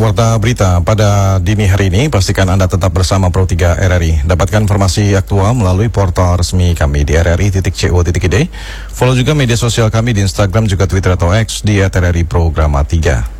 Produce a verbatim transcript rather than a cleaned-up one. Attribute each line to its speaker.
Speaker 1: Warta Berita pada dini hari ini, pastikan Anda tetap bersama Pro tiga R R I. Dapatkan informasi aktual melalui portal resmi kami di r r i titik co titik i d. Follow juga media sosial kami di Instagram juga Twitter atau X di at r r i programa tiga.